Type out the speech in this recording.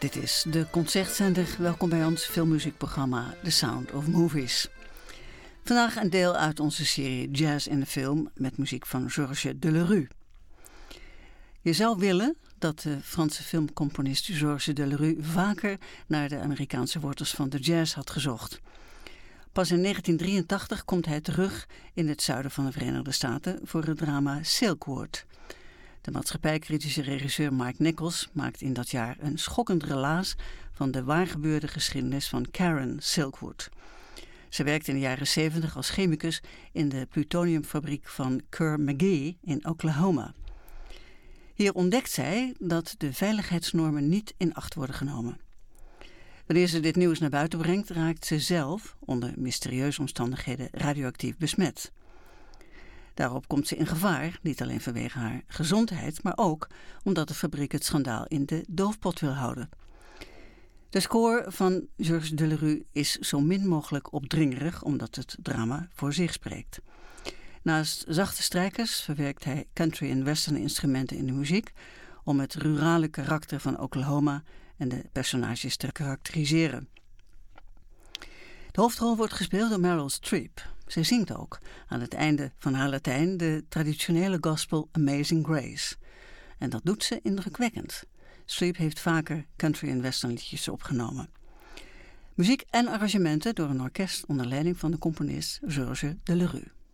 Dit is de Concertzender. Welkom bij ons filmmuziekprogramma The Sound of Movies. Vandaag een deel uit onze serie Jazz in de Film met muziek van Georges Delerue. Je zou willen dat de Franse filmcomponist Georges Delerue vaker naar de Amerikaanse wortels van de jazz had gezocht. Pas in 1983 komt hij terug in het zuiden van de Verenigde Staten voor het drama Silkwood. De maatschappijkritische regisseur Mike Nichols maakt in dat jaar een schokkend relaas van de waargebeurde geschiedenis van Karen Silkwood. Ze werkte in de jaren 70 als chemicus in de plutoniumfabriek van Kerr McGee in Oklahoma. Hier ontdekt zij dat de veiligheidsnormen niet in acht worden genomen. Wanneer ze dit nieuws naar buiten brengt, raakt ze zelf onder mysterieuze omstandigheden radioactief besmet. Daarop komt ze in gevaar, niet alleen vanwege haar gezondheid, maar ook omdat de fabriek het schandaal in de doofpot wil houden. De score van Georges Delerue is zo min mogelijk opdringerig, omdat het drama voor zich spreekt. Naast zachte strijkers verwerkt hij country en western instrumenten in de muziek om het rurale karakter van Oklahoma en de personages te karakteriseren. De hoofdrol wordt gespeeld door Meryl Streep. Zij zingt ook aan het einde van haar Latijn de traditionele gospel Amazing Grace. En dat doet ze indrukwekkend. Streep heeft vaker country en western liedjes opgenomen. Muziek en arrangementen door een orkest onder leiding van de componist Georges Delerue.